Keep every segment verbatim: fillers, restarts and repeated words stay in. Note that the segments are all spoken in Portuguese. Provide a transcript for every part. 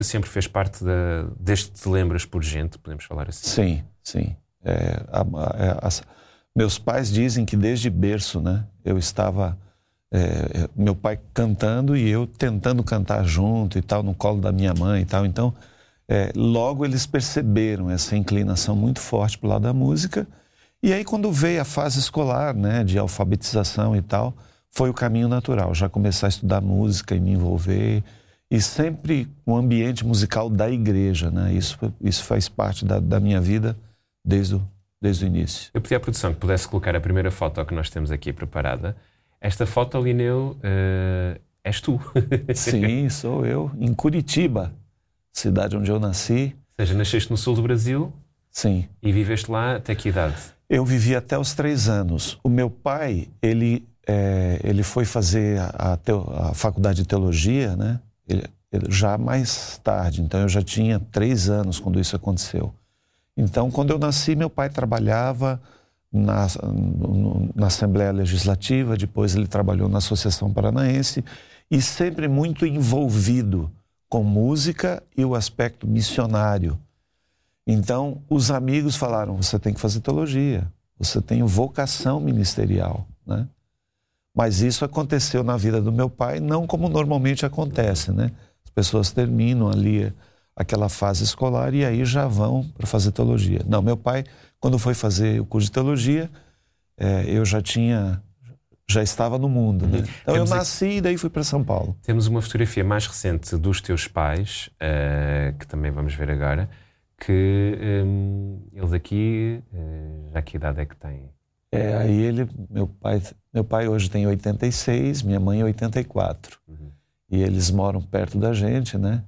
sempre fez parte da, deste Te Lembras por Gente, podemos falar assim? Sim, sim. É, a, a, a, meus pais dizem que desde berço, né, eu estava, é, meu pai cantando e eu tentando cantar junto e tal, no colo da minha mãe e tal. Então, é, logo eles perceberam essa inclinação muito forte para o lado da música. E aí, quando veio a fase escolar, né, de alfabetização e tal, foi o caminho natural, já começar a estudar música e me envolver. E sempre o ambiente musical da igreja, né? Isso, isso faz parte da, da minha vida desde o, desde o início. Eu pedi à produção que pudesse colocar a primeira foto que nós temos aqui preparada. Esta foto, Lineu, uh, és tu. Sim, sou eu, em Curitiba, cidade onde eu nasci. Ou seja, nasceste no sul do Brasil? Sim. E viveste lá até que idade? Eu vivi até os três anos. O meu pai, ele, é, ele foi fazer a, a, teo, a faculdade de teologia, né? Ele, ele, já mais tarde, então eu já tinha três anos quando isso aconteceu. Então, quando eu nasci, meu pai trabalhava na, no, na Assembleia Legislativa, depois ele trabalhou na Associação Paranaense e sempre muito envolvido com música e o aspecto missionário. Então, os amigos falaram, você tem que fazer teologia, você tem vocação ministerial, né? Mas isso aconteceu na vida do meu pai, não como normalmente acontece, né? As pessoas terminam ali aquela fase escolar e aí já vão para fazer teologia. Não, meu pai, quando foi fazer o curso de teologia, é, eu já tinha, já estava no mundo, né? Então eu nasci e daí fui para São Paulo. Temos uma fotografia mais recente dos teus pais, uh, que também vamos ver agora, que um, eles aqui, uh, já que idade é que têm? É, aí ele, meu pai, meu pai hoje tem oitenta e seis, minha mãe oitenta e quatro. Uhum. E eles moram perto da gente, né?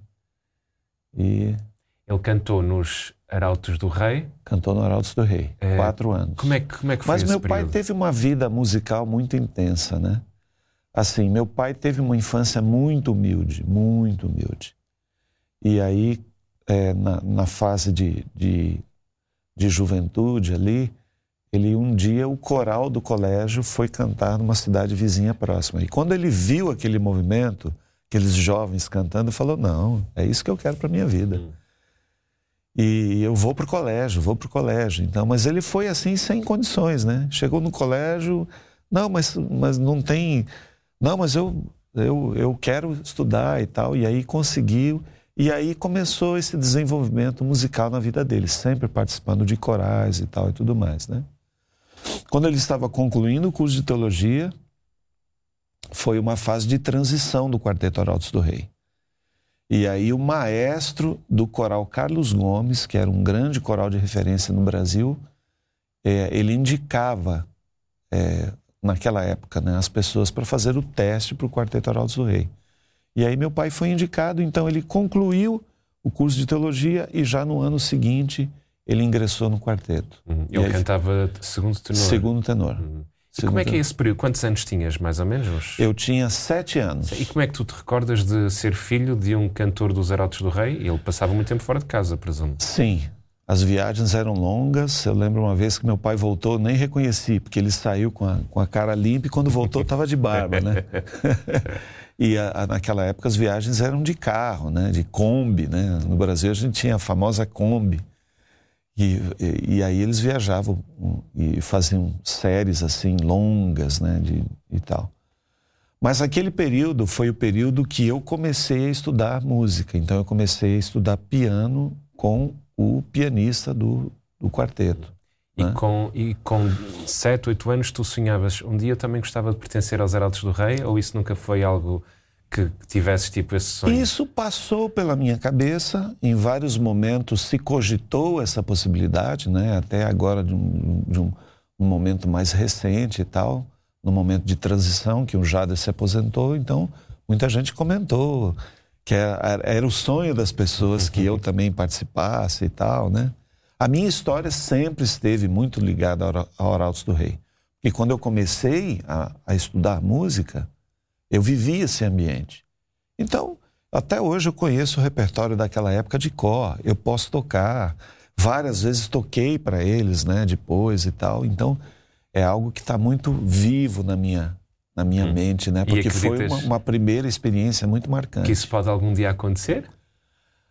E... Ele cantou nos Arautos do Rei? Cantou no Arautos do Rei, é, quatro anos. Como é que, como é que foi Mas esse meu período? pai teve uma vida musical muito intensa, né? Assim, meu pai teve uma infância muito humilde, muito humilde. E aí, é, na, na fase de, de, de juventude ali, ele um dia, o coral do colégio foi cantar numa cidade vizinha próxima. E quando ele viu aquele movimento, aqueles jovens cantando, ele falou, não, é isso que eu quero para minha vida. Hum. E eu vou pro colégio, vou pro colégio. Então, mas ele foi assim, sem condições, né? Chegou no colégio, não, mas, mas não tem... Não, mas eu, eu, eu quero estudar e tal. E aí conseguiu. E aí começou esse desenvolvimento musical na vida dele, sempre participando de corais e tal e tudo mais, né? Quando ele estava concluindo o curso de teologia, foi uma fase de transição do Quarteto Arautos do Rei. E aí o maestro do coral Carlos Gomes, que era um grande coral de referência no Brasil, é, ele indicava, é, naquela época, né, as pessoas para fazer o teste para o Quarteto Arautos do Rei. E aí meu pai foi indicado, então ele concluiu o curso de teologia e já no ano seguinte ele ingressou no quarteto. Uhum. Ele cantava segundo tenor? Segundo tenor. Uhum. E como é que é esse período? Quantos anos tinhas, mais ou menos? Eu tinha sete anos. E como é que tu te recordas de ser filho de um cantor dos Arautos do Rei? Ele passava muito tempo fora de casa, presumo. Sim. As viagens eram longas. Eu lembro uma vez que meu pai voltou, nem reconheci, porque ele saiu com a, com a cara limpa e quando voltou estava de barba, né? E a, a, naquela época as viagens eram de carro, né? De Kombi, né? No Brasil a gente tinha a famosa Kombi. E, e, e aí eles viajavam e faziam séries assim longas, né, de, e tal. Mas aquele período foi o período que eu comecei a estudar música. Então eu comecei a estudar piano com o pianista do, do quarteto. E, né? com, e com sete, oito anos tu sonhavas, um dia eu também gostava de pertencer aos Arautos do Rei, ou isso nunca foi algo que tivesses tipo esse sonho? Isso passou pela minha cabeça, em vários momentos se cogitou essa possibilidade, né? Até agora de, um, de um, um momento mais recente e tal, no momento de transição que o Jader se aposentou, então muita gente comentou que era, era o sonho das pessoas que eu também participasse e tal, né? A minha história sempre esteve muito ligada ao Arautos do Rei. E quando eu comecei a, a estudar música, eu vivi esse ambiente. Então, até hoje eu conheço o repertório daquela época de cor. Eu posso tocar. Várias vezes toquei para eles, né, depois e tal. Então, é algo que está muito vivo na minha, na minha hum. mente, né? Porque foi uma, uma primeira experiência muito marcante. Que isso pode algum dia acontecer?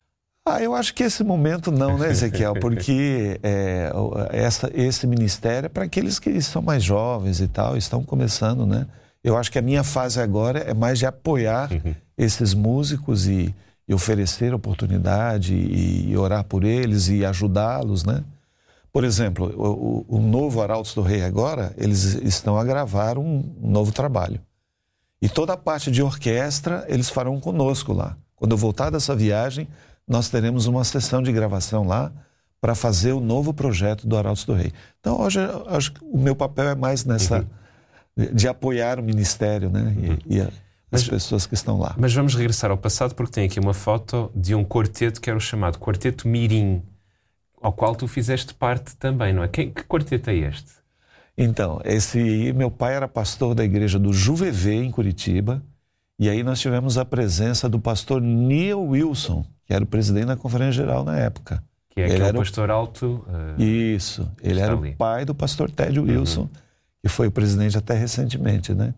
Ah, eu acho que esse momento não, né, Ezequiel? Porque é, essa, esse ministério é para aqueles que são mais jovens e tal, estão começando, né? Eu acho que a minha fase agora é mais de apoiar uhum. esses músicos e, e oferecer oportunidade e, e orar por eles e ajudá-los, né? Por exemplo, o, o novo Arautos do Rei agora, eles estão a gravar um, um novo trabalho. E toda a parte de orquestra eles farão conosco lá. Quando eu voltar dessa viagem, nós teremos uma sessão de gravação lá para fazer o novo projeto do Arautos do Rei. Então, hoje, acho que o meu papel é mais nessa, uhum. de apoiar o ministério, né? Uhum. E, e a, mas, as pessoas que estão lá. Mas vamos regressar ao passado, porque tem aqui uma foto de um quarteto que era o chamado Quarteto Mirim, ao qual tu fizeste parte também, não é? Que, que quarteto é este? Então, esse, meu pai era pastor da igreja do Juvevê, em Curitiba, e aí nós tivemos a presença do pastor Neil Wilson, que era o presidente da Conferência Geral na época. Que é ele aquele era o pastor alto... Uh, Isso, ele era ali. O pai do pastor Ted Wilson, uhum. que foi o presidente até recentemente, né?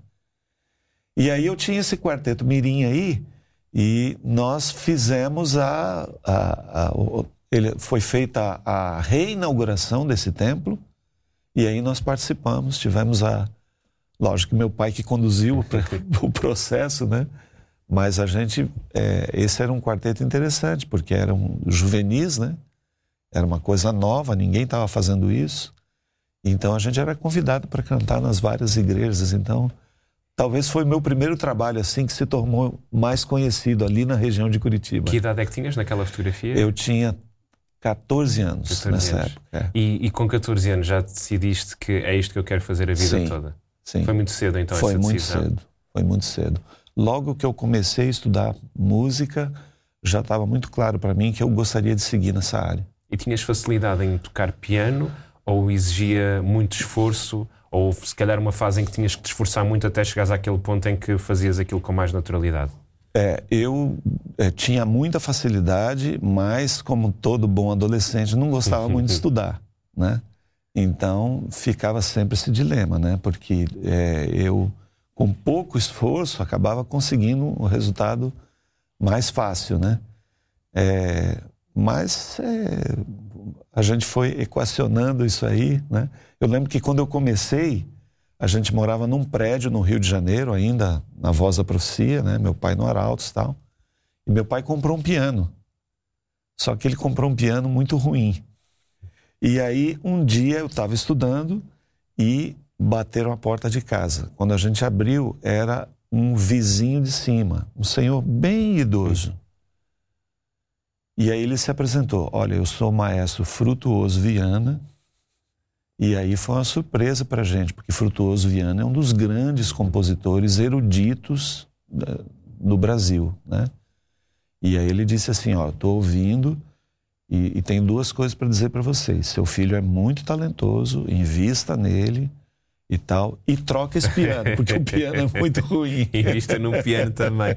E aí eu tinha esse quarteto mirim aí, e nós fizemos a... a, a o, ele, foi feita a, a reinauguração desse templo, e aí nós participamos, tivemos a... Lógico que meu pai que conduziu o, o processo, né? Mas a gente... É, esse era um quarteto interessante, porque eram juvenis, né? Era uma coisa nova, ninguém estava fazendo isso. Então a gente era convidado para cantar nas várias igrejas. Então, talvez foi o meu primeiro trabalho assim que se tornou mais conhecido ali na região de Curitiba. Que idade é que tinhas naquela fotografia? Eu tinha catorze anos catorze nessa anos. época. É. E, e com catorze anos já decidiste que é isto que eu quero fazer a vida sim, toda? Sim. Foi muito cedo então foi essa muito decisão? cedo. Foi muito cedo. Logo que eu comecei a estudar música, já estava muito claro para mim que eu gostaria de seguir nessa área. E tinhas facilidade em tocar piano ou exigia muito esforço? Ou se calhar uma fase em que tinhas que te esforçar muito até chegares àquele ponto em que fazias aquilo com mais naturalidade? É, eu é, tinha muita facilidade, mas como todo bom adolescente, não gostava muito de estudar, né? Então ficava sempre esse dilema, né? Porque é, eu, com pouco esforço, acabava conseguindo um resultado mais fácil, né? É, mas é, a gente foi equacionando isso aí, né? Eu lembro que quando eu comecei, a gente morava num prédio no Rio de Janeiro, ainda na Voz da Profecia, né? Meu pai no Arautos e tal. E meu pai comprou um piano. Só que ele comprou um piano muito ruim. E aí, um dia eu estava estudando e bateram a porta de casa. Quando a gente abriu, era um vizinho de cima, um senhor bem idoso. E aí ele se apresentou. Olha, eu sou o maestro Frutuoso Viana. E aí foi uma surpresa para a gente, porque Frutuoso Viana é um dos grandes compositores eruditos do Brasil, né? E aí ele disse assim, ó, estou ouvindo e, e tem duas coisas para dizer para vocês. Seu filho é muito talentoso, invista nele e tal, e troca esse piano, porque o piano é muito ruim. Invista num piano também.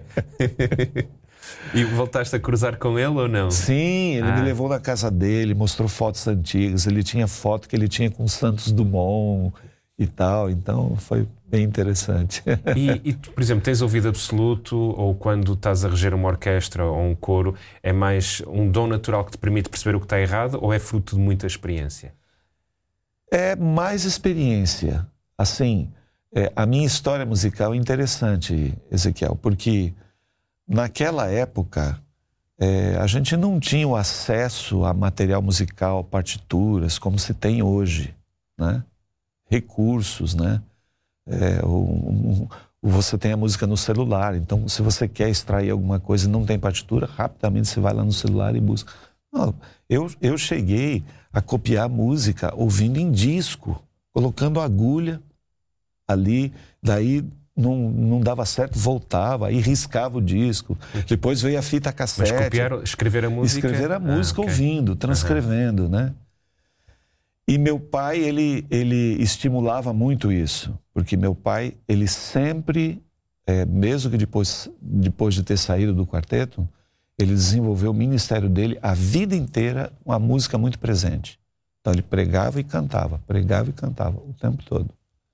E voltaste a cruzar com ele ou não? Sim, ele ah. me levou na casa dele, mostrou fotos antigas, ele tinha foto que ele tinha com Santos Dumont e tal, então foi bem interessante. E, e tu, por exemplo, tens ouvido absoluto, ou quando estás a reger uma orquestra ou um coro, é mais um dom natural que te permite perceber o que está errado ou é fruto de muita experiência? É mais experiência. Assim, é, a minha história musical é interessante, Ezequiel, porque naquela época é, a gente não tinha o acesso a material musical, partituras, como se tem hoje, né? Recursos, né? É, um, um, você tem a música no celular, então se você quer extrair alguma coisa e não tem partitura, rapidamente você vai lá no celular e busca. Não, eu, eu cheguei a copiar música ouvindo em disco, colocando agulha ali, daí não, não dava certo, voltava, aí riscava o disco, depois veio a fita cassete. Mas copiar, escrever a música? Escrever a música ah, okay. ouvindo, transcrevendo, uhum. né? E meu pai, ele, ele estimulava muito isso, porque meu pai, ele sempre, é, mesmo que depois, depois de ter saído do quarteto, ele desenvolveu o ministério dele a vida inteira, uma música muito presente. Então ele pregava e cantava, pregava e cantava o tempo todo.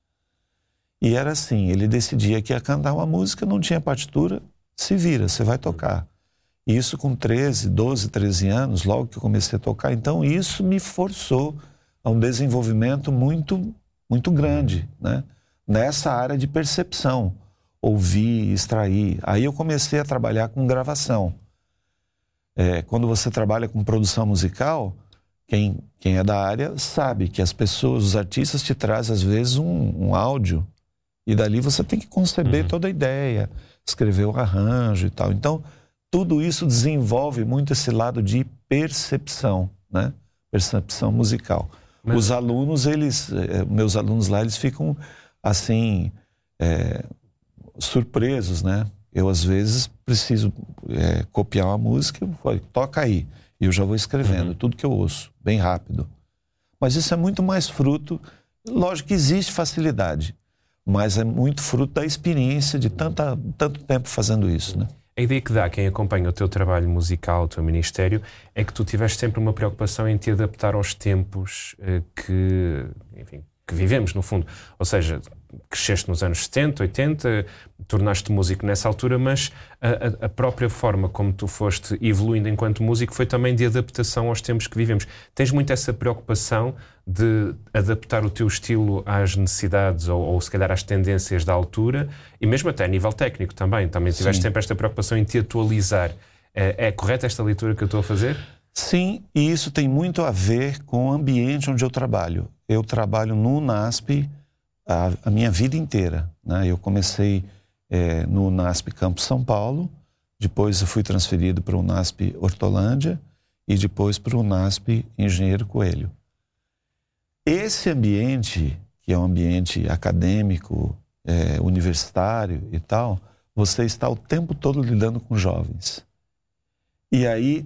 E era assim, ele decidia que ia cantar uma música, não tinha partitura, se vira, você vai tocar. Isso com treze, doze, treze anos, logo que eu comecei a tocar. Então, isso me forçou a um desenvolvimento muito, muito grande, né? Nessa área de percepção, ouvir, extrair. Aí eu comecei a trabalhar com gravação. É, quando você trabalha com produção musical, quem, quem é da área sabe que as pessoas, os artistas te trazem às vezes um, um áudio e dali você tem que conceber uhum. toda a ideia, escrever o arranjo e tal. Então, tudo isso desenvolve muito esse lado de percepção, né? Percepção musical. Mas... Os alunos, eles, meus alunos lá, eles ficam assim, é, surpresos, né? Eu, às vezes, preciso é, copiar uma música, eu falo, toca aí. E eu já vou escrevendo, uhum. tudo que eu ouço, bem rápido. Mas isso é muito mais fruto, lógico que existe facilidade, mas é muito fruto da experiência de tanta, tanto tempo fazendo isso, né? A ideia que dá quem acompanha o teu trabalho musical, o teu ministério, é que tu tiveste sempre uma preocupação em te adaptar aos tempos eh, que, enfim, que vivemos, no fundo. Ou seja, cresceste nos anos setenta, oitenta, tornaste-te músico nessa altura, mas a, a própria forma como tu foste evoluindo enquanto músico foi também de adaptação aos tempos que vivemos. Tens muito essa preocupação de adaptar o teu estilo às necessidades ou, ou se calhar às tendências da altura e mesmo até a nível técnico também. Também tiveste Sim. sempre esta preocupação em te atualizar. É, é correta esta leitura que eu estou a fazer? Sim, e isso tem muito a ver com o ambiente onde eu trabalho. Eu trabalho no UNASP a, a minha vida inteira, né? Eu comecei é, no UNASP Campus São Paulo, depois eu fui transferido para o UNASP Hortolândia e depois para o UNASP Engenheiro Coelho. Esse ambiente, que é um ambiente acadêmico, é, universitário e tal, você está o tempo todo lidando com jovens. E aí,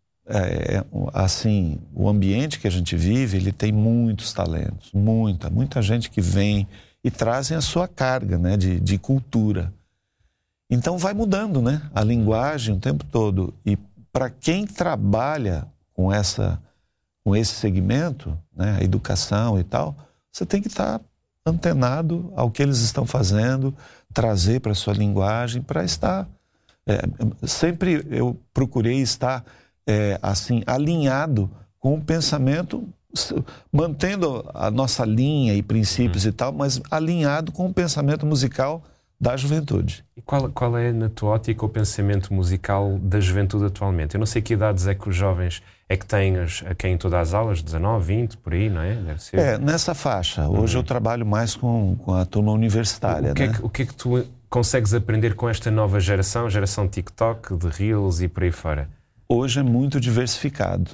é, assim, o ambiente que a gente vive, ele tem muitos talentos, muita, muita gente que vem e trazem a sua carga, né, de, de cultura. Então vai mudando, né, a linguagem o tempo todo. E para quem trabalha com essa... com esse segmento, né, a educação e tal, você tem que estar antenado ao que eles estão fazendo, trazer para a sua linguagem, para estar... É, sempre eu procurei estar, é, assim, alinhado com o pensamento, mantendo a nossa linha e princípios hum. e tal, mas alinhado com o pensamento musical da juventude. E qual, qual é, na tua ótica, o pensamento musical da juventude atualmente? Eu não sei que idades é que os jovens é que têm as, a quem em todas as aulas, dezanove, vinte, por aí, não é? Deve ser. É, nessa faixa. Hoje uhum. eu trabalho mais com, com a turma universitária. O que, né? é que, o que é que tu consegues aprender com esta nova geração, geração TikTok, de Reels e por aí fora? Hoje é muito diversificado,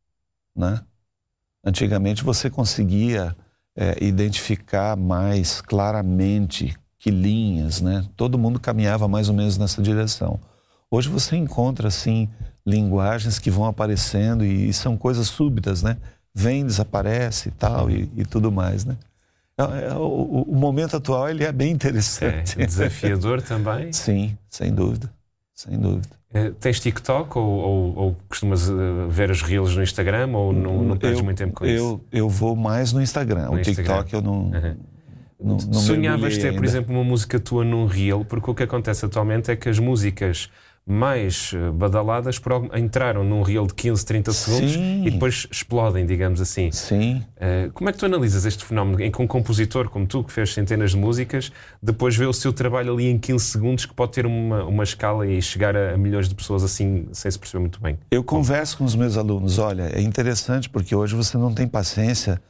né? Antigamente você conseguia é, identificar mais claramente que linhas, né? Todo mundo caminhava mais ou menos nessa direção. Hoje você encontra, assim, linguagens que vão aparecendo e, e são coisas súbitas, né? Vem, desaparece e tal, e, e tudo mais, né? É, é, o, o momento atual, ele é bem interessante. É desafiador também? Sim, sem dúvida, sem dúvida. É, tens TikTok ou, ou, ou costumas uh, ver as reels no Instagram ou não, não perdes muito tempo com eu, isso? Eu vou mais no Instagram. No o TikTok Instagram. eu não... Uhum. Não, não sonhavas ter, por exemplo, uma música tua num reel, porque o que acontece atualmente é que as músicas mais badaladas entraram num reel de quinze, trinta segundos Sim. e depois explodem, digamos assim. Sim. Uh, como é que tu analisas este fenómeno em que um compositor como tu, que fez centenas de músicas, depois vê o seu trabalho ali em quinze segundos, que pode ter uma, uma escala e chegar a, a milhões de pessoas assim, sem se perceber muito bem? Eu converso com os meus alunos, olha, é interessante porque hoje você não tem paciência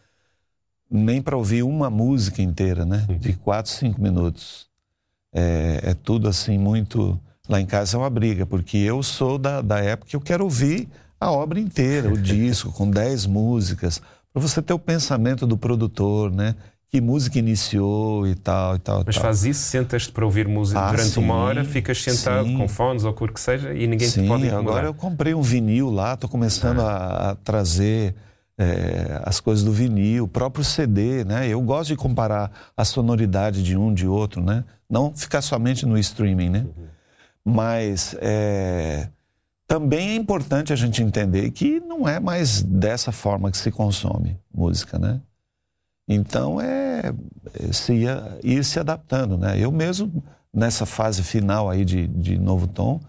nem para ouvir uma música inteira, né? De quatro, cinco minutos. É, é tudo assim muito... Lá em casa é uma briga, porque eu sou da, da época que eu quero ouvir a obra inteira, o disco, com dez músicas, para você ter o pensamento do produtor, né? Que música iniciou e tal, e tal, Mas tal. faz isso, sentas-te para ouvir música ah, durante sim, uma hora, ficas sentado sim. com fones ou o que seja e ninguém sim, te pode incomodar. Agora eu comprei um vinil lá, estou começando ah. a, a trazer... É, as coisas do vinil, o próprio C D, né? Eu gosto de comparar a sonoridade de um, de outro, né? Não ficar somente no streaming, né? Uhum. Mas é, também é importante a gente entender que não é mais dessa forma que se consome música, né? Então é, é se ia, ir se adaptando, né? Eu mesmo, nessa fase final aí de, de Novo Tom,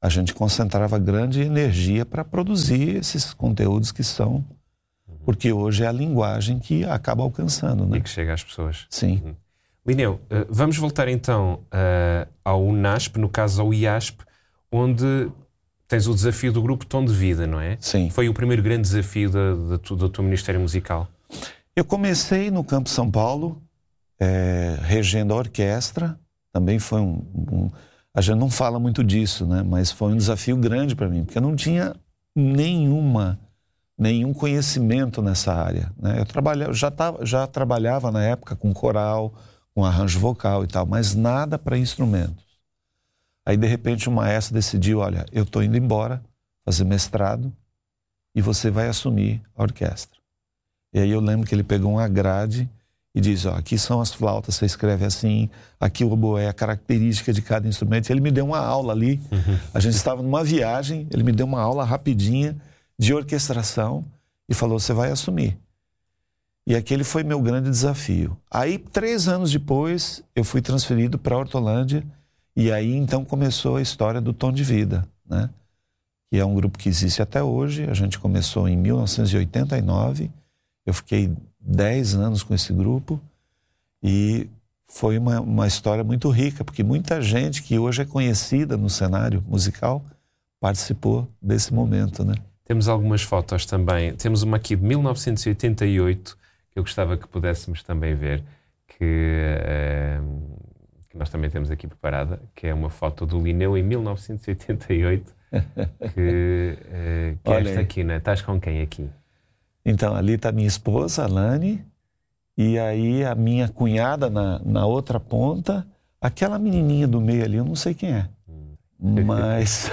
a gente concentrava grande energia para produzir esses conteúdos que são, uhum. porque hoje é a linguagem que acaba alcançando, né? E que chega às pessoas. Sim. Uhum. Lineu, vamos voltar então uh, ao UNASP, no caso ao I A S P, onde tens o desafio do grupo Tom de Vida, não é? Sim. Foi o primeiro grande desafio da, da, do teu Ministério Musical. Eu comecei no Campo São Paulo, é, regendo a orquestra. Também foi um, um... A gente não fala muito disso, né? Mas foi um desafio grande para mim, porque eu não tinha nenhuma, nenhum conhecimento nessa área, né? Eu, trabalha, eu já, tava, já trabalhava na época com coral, com arranjo vocal e tal, mas nada para instrumentos. Aí, de repente, o maestro decidiu, olha, eu estou indo embora fazer mestrado e você vai assumir a orquestra. E aí eu lembro que ele pegou uma grade e diz, ó, aqui são as flautas, você escreve assim, aqui o oboé, a característica de cada instrumento. E ele me deu uma aula ali, uhum. A gente estava numa viagem, ele me deu uma aula rapidinha de orquestração e falou, você vai assumir. E aquele foi meu grande desafio. Aí, três anos depois, eu fui transferido para Hortolândia e aí, então, começou a história do Tom de Vida, né? Que é um grupo que existe até hoje. A gente começou em mil novecentos e oitenta e nove. Eu fiquei dez anos com esse grupo e foi uma, uma história muito rica, porque muita gente que hoje é conhecida no cenário musical participou desse momento, né? Temos algumas fotos também. Temos uma aqui de mil novecentos e oitenta e oito, que eu gostava que pudéssemos também ver, que, uh, que nós também temos aqui preparada, que é uma foto do Lineu em mil novecentos e oitenta e oito, que, uh, que é esta aqui, né? Estás com quem aqui? Então, ali está minha esposa, a Lani, e aí a minha cunhada na, na outra ponta, aquela menininha do meio ali, eu não sei quem é, hum. mas...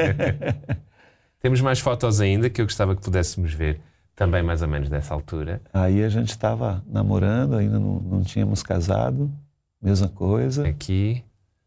Temos mais fotos ainda que eu gostava que pudéssemos ver, também mais ou menos dessa altura. Aí a gente estava namorando, ainda não, não tínhamos casado, mesma coisa. Aqui.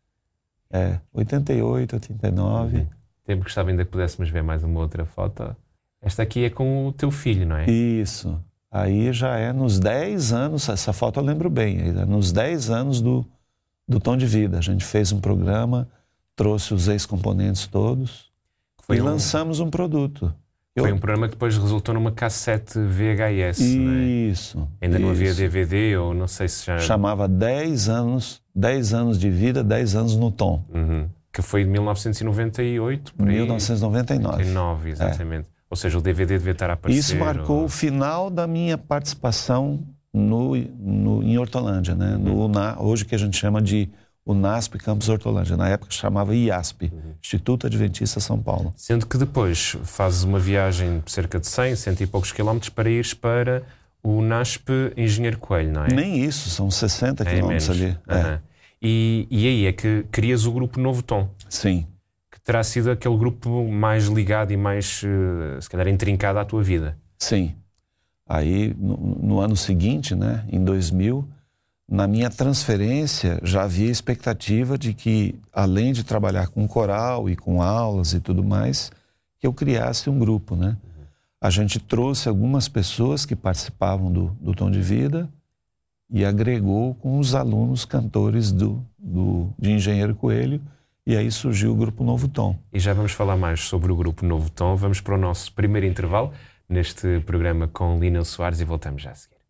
É, oitenta e oito, oitenta e nove. Uhum. Tempo que gostava ainda que pudéssemos ver mais uma outra foto. Esta aqui é com o teu filho, não é? Isso. Aí já é nos dez anos, essa foto eu lembro bem, é nos dez anos do, do Tom de Vida. A gente fez um programa, trouxe os ex-componentes todos Foi e um... lançamos um produto. Foi um programa que depois resultou numa cassete V H S, isso, não é? Ainda isso. não havia D V D, ou não sei se já... Chamava dez anos, dez anos de vida, dez anos no Tom. Uhum. Que foi de mil novecentos e noventa e oito, por aí. mil novecentos e noventa e nove. noventa e nove, exatamente. É. Ou seja, o D V D devia estar a aparecer. Isso marcou ou... o final da minha participação no, no, em Hortolândia, né? Uhum. No UNA, hoje que a gente chama de UNASP Campus Hortolândia. Na época chamava I A S P, uhum. Instituto Adventista São Paulo. Sendo que depois fazes uma viagem de cerca de cem, cento e poucos quilómetros para ires para o UNASP Engenheiro Coelho, não é? Nem isso, são sessenta quilómetros ali. Uhum. É. E, e aí é que crias o grupo Novo Tom. Sim. Que terá sido aquele grupo mais ligado e mais, se calhar, intrincado à tua vida. Sim. Aí, no, no ano seguinte, né, em dois mil... na minha transferência já havia expectativa de que, além de trabalhar com coral e com aulas e tudo mais, que eu criasse um grupo, né? Uhum. A gente trouxe algumas pessoas que participavam do, do Tom de Vida e agregou com os alunos cantores do, do, de Engenheiro Coelho, e aí surgiu o Grupo Novo Tom. E já vamos falar mais sobre o Grupo Novo Tom. Vamos para o nosso primeiro intervalo neste programa com Lineu Soares e voltamos já a seguir.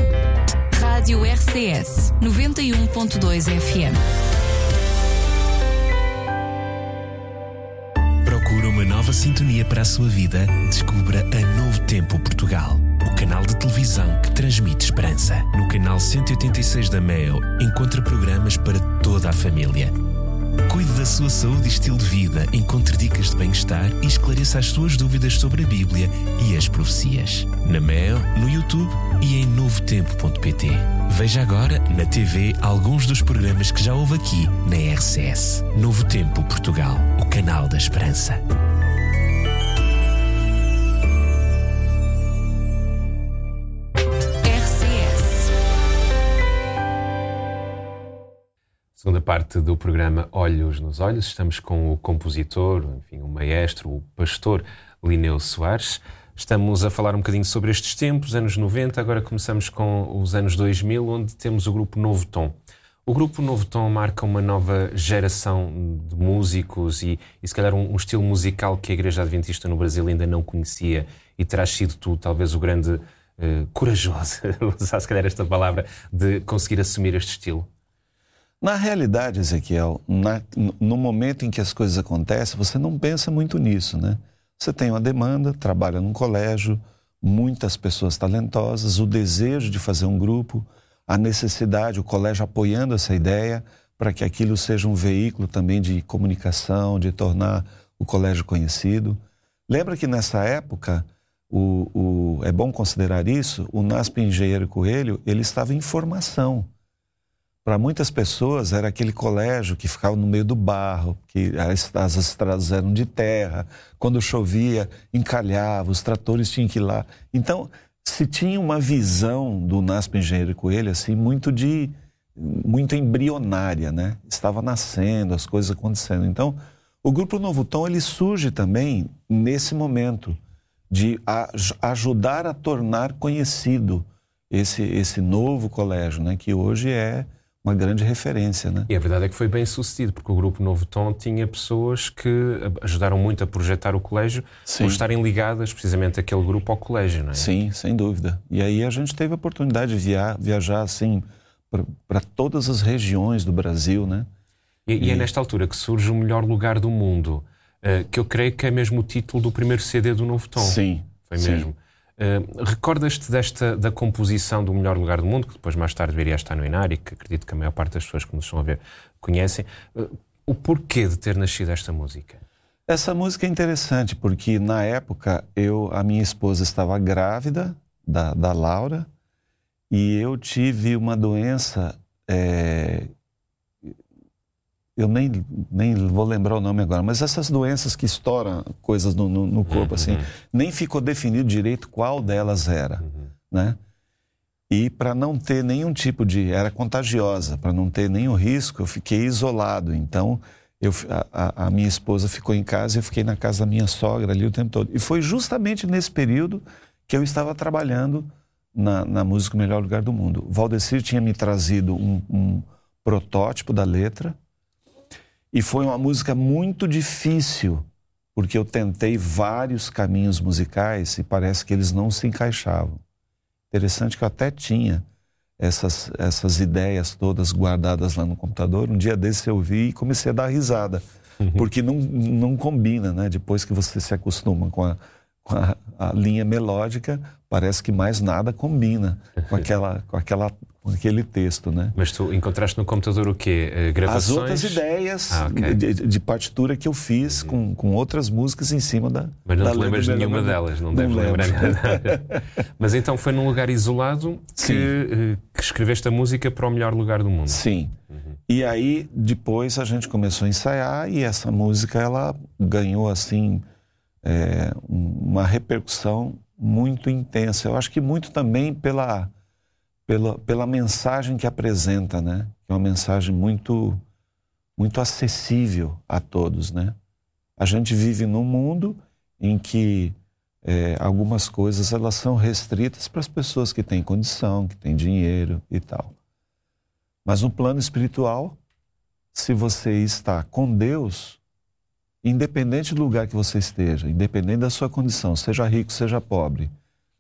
Rádio R C S noventa e um ponto dois F M. Procura uma nova sintonia para a sua vida? Descubra a Novo Tempo Portugal, o canal de televisão que transmite esperança. No canal cento e oitenta e seis da Meo, encontra programas para toda a família. Cuide da sua saúde e estilo de vida, encontre dicas de bem-estar e esclareça as suas dúvidas sobre a Bíblia e as profecias. Na Meo, no YouTube e em novo tempo ponto pt. Veja agora na T V alguns dos programas que já houve aqui na R C S. Novo Tempo Portugal, o canal da esperança. Segunda parte do programa Olhos nos Olhos. Estamos com o compositor, enfim, o maestro, o pastor Lineu Soares. Estamos a falar um bocadinho sobre estes tempos, anos noventa. Agora começamos com os anos dois mil, onde temos o grupo Novo Tom. O Grupo Novo Tom marca uma nova geração de músicos e, e se calhar um, um estilo musical que a Igreja Adventista no Brasil ainda não conhecia, e terás sido tu talvez o grande uh, corajoso, usar se calhar esta palavra, de conseguir assumir este estilo. Na realidade, Ezequiel, na, no momento em que as coisas acontecem, você não pensa muito nisso, né? Você tem uma demanda, trabalha num colégio, muitas pessoas talentosas, o desejo de fazer um grupo, a necessidade, o colégio apoiando essa ideia para que aquilo seja um veículo também de comunicação, de tornar o colégio conhecido. Lembra que nessa época, o, o, é bom considerar isso, o NASP Engenheiro Coelho, ele estava em formação. Para muitas pessoas era aquele colégio que ficava no meio do barro, que as, as estradas eram de terra, quando chovia encalhava, os tratores tinham que ir lá. Então, se tinha uma visão do NASP Engenheiro Coelho, assim, muito de, muito embrionária, né? Estava nascendo, as coisas acontecendo. Então, o Grupo Novo Tom, ele surge também nesse momento de a, ajudar a tornar conhecido esse, esse novo colégio, né? Que hoje é uma grande referência, né? E a verdade é que foi bem sucedido, porque o Grupo Novo Tom tinha pessoas que ajudaram muito a projetar o colégio, Sim. por estarem ligadas precisamente àquele grupo ao colégio, não é? Sim, sem dúvida. E aí a gente teve a oportunidade de via viajar assim para todas as regiões do Brasil, né? E, e... e é nesta altura que surge o Melhor Lugar do Mundo, uh, que eu creio que é mesmo o título do primeiro C D do Novo Tom. Sim. Foi sim. mesmo. Uh, recordas-te desta, da composição do Melhor Lugar do Mundo, que depois mais tarde viria a estar no Inar e que acredito que a maior parte das pessoas que nos estão a ver conhecem. Uh, o porquê de ter nascido esta música? Essa música é interessante porque na época eu, a minha esposa estava grávida da, da Laura e eu tive uma doença, é, eu nem, nem vou lembrar o nome agora, mas essas doenças que estouram coisas no, no, no corpo, uhum. assim, nem ficou definido direito qual delas era, uhum. né? E para não ter nenhum tipo de... Era contagiosa, para não ter nenhum risco, eu fiquei isolado. Então, eu, a, a minha esposa ficou em casa e eu fiquei na casa da minha sogra ali o tempo todo. E foi justamente nesse período que eu estava trabalhando na, na música Melhor Lugar do Mundo. O Valdecir tinha me trazido um, um protótipo da letra, e foi uma música muito difícil, porque eu tentei vários caminhos musicais e parece que eles não se encaixavam. Interessante que eu até tinha essas, essas ideias todas guardadas lá no computador. Um dia desse eu vi e comecei a dar risada, uhum. porque não, não combina, né? Depois que você se acostuma com a, com a, a linha melódica, parece que mais nada combina com, aquela, com, aquela, com aquele texto, né? Mas tu encontraste no computador o quê? Uh, gravações? As outras ideias ah, okay. de, de partitura que eu fiz uhum. com, com outras músicas em cima da... Mas não da te lembras de nenhuma delas, não, não deves lembrar nada. Mas então foi num lugar isolado que, uh, que escreveste a música para o Melhor Lugar do Mundo. Sim. Uhum. E aí depois a gente começou a ensaiar e essa música ela ganhou assim é, uma repercussão muito intensa. Eu acho que muito também pela, pela, pela mensagem que apresenta, né? É uma mensagem muito, muito acessível a todos, né? A gente vive num mundo em que é, algumas coisas elas são restritas para as pessoas que têm condição, que têm dinheiro e tal. Mas no plano espiritual, se você está com Deus, independente do lugar que você esteja, independente da sua condição, seja rico, seja pobre,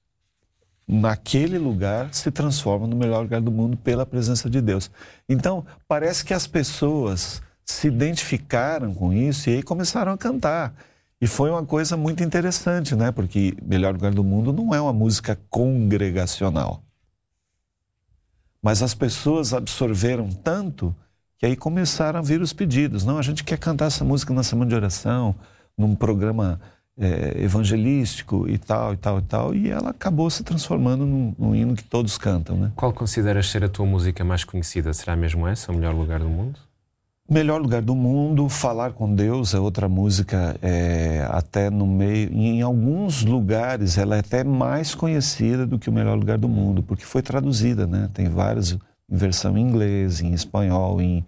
naquele lugar se transforma no melhor lugar do mundo pela presença de Deus. Então, parece que as pessoas se identificaram com isso e aí começaram a cantar. E foi uma coisa muito interessante, né? Porque Melhor Lugar do Mundo não é uma música congregacional. Mas as pessoas absorveram tanto que aí começaram a vir os pedidos. Não, a gente quer cantar essa música na semana de oração, num programa é, evangelístico e tal, e tal, e tal. E ela acabou se transformando num, num hino que todos cantam, né? Qual consideras ser a tua música mais conhecida? Será mesmo essa, O Melhor Lugar do Mundo? Melhor Lugar do Mundo, Falar com Deus é outra música, é, até no meio, em alguns lugares ela é até mais conhecida do que O Melhor Lugar do Mundo, porque foi traduzida, né? Tem várias em versão em inglês, em espanhol, em